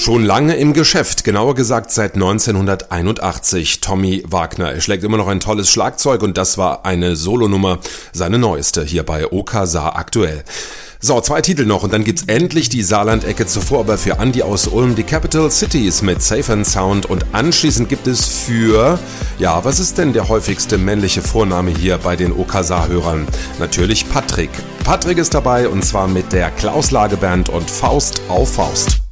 Schon lange im Geschäft, genauer gesagt seit 1981, Tommy Wagner. Er schlägt immer noch ein tolles Schlagzeug und das war eine Solonummer, seine neueste, hier bei OKSAR aktuell. So, 2 Titel noch und dann gibt's endlich die Saarland-Ecke, zuvor aber für Andi aus Ulm die Capital Cities mit Safe and Sound und anschließend gibt es für, ja, was ist denn der häufigste männliche Vorname hier bei den OKSAR-Hörern? Natürlich Patrick. Patrick ist dabei und zwar mit der Klaus Lage Band und Faust auf Faust.